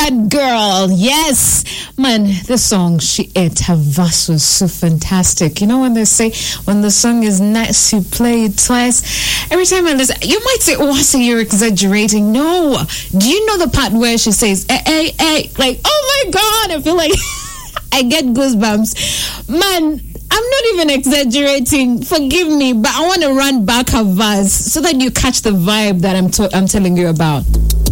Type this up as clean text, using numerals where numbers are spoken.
Bad Girl. Yes. Man, the song, her verse was so fantastic. You know when they say, when the song is nice, you play it twice. Every time I listen, you might say, oh, so you're exaggerating. No. Do you know the part where she says, hey, like, oh my God, I feel like I get goosebumps. Man, I'm not even exaggerating. Forgive me, but I want to run back her verse so that you catch the vibe that I'm telling you about.